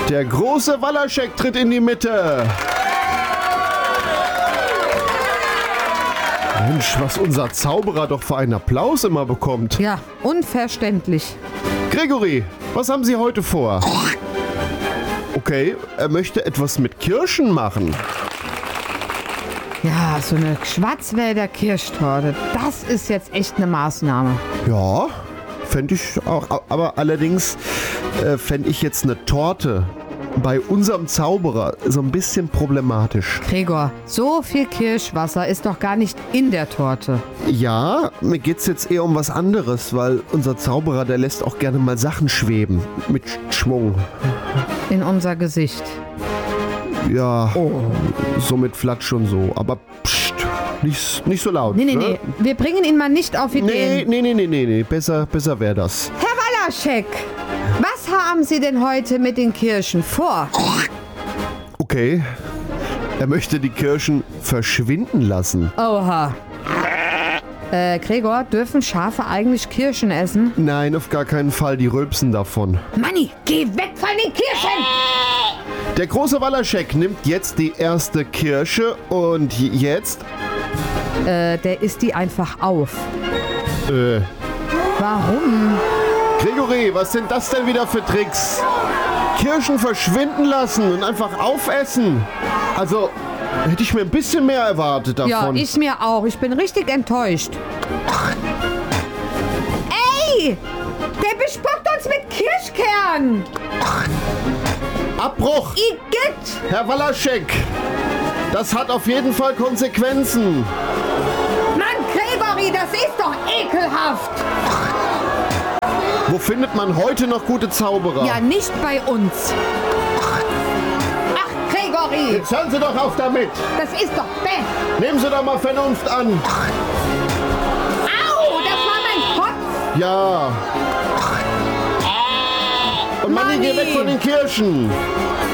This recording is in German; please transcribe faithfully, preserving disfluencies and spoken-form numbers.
Der große Walaschek tritt in die Mitte. Mensch, was unser Zauberer doch für einen Applaus immer bekommt. Ja, unverständlich. Gregory, was haben Sie heute vor? Okay, er möchte etwas mit Kirschen machen. Ja, so eine Schwarzwälder Kirschtorte, das ist jetzt echt eine Maßnahme. Ja, fände ich auch. Aber allerdings äh, fände ich jetzt eine Torte bei unserem Zauberer so ein bisschen problematisch. Gregor, so viel Kirschwasser ist doch gar nicht in der Torte. Ja, mir geht's jetzt eher um was anderes, weil unser Zauberer, der lässt auch gerne mal Sachen schweben. Mit Schwung. In unser Gesicht. Ja, Oh. so mit Flatsch und so. Aber pst, nicht, nicht so laut. Nee, nee, ne? nee. Wir bringen ihn mal nicht auf Nee, Ideen. nee, nee, nee, nee, nee. Besser, besser wäre das. Herr Walaschek, was haben Sie denn heute mit den Kirschen vor? Okay. Er möchte die Kirschen verschwinden lassen. Oha. Äh, Gregor, dürfen Schafe eigentlich Kirschen essen? Nein, auf gar keinen Fall. Die rülpsen davon. Manni, geh weg von den Kirschen! Der große Walaschek nimmt jetzt die erste Kirsche und jetzt... Äh, der isst die einfach auf. Äh, Warum? Gregory, was sind das denn wieder für Tricks? Kirschen verschwinden lassen und einfach aufessen. Also, hätte ich mir ein bisschen mehr erwartet davon. Ja, ich mir auch. Ich bin richtig enttäuscht. Ey! Der bespuckt uns mit Kirschkern! Abbruch! Igitt! Herr Walaschek! Das hat auf jeden Fall Konsequenzen. Mann, Gregory, das ist doch ekelhaft! Wo findet man heute noch gute Zauberer? Ja, nicht bei uns. Ach, Gregory! Jetzt hören Sie doch auf damit! Das ist doch bäh! Nehmen Sie doch mal Vernunft an! Au, das war mein Kopf! Ja! Und Manni, Manni! geh weg von den Kirschen!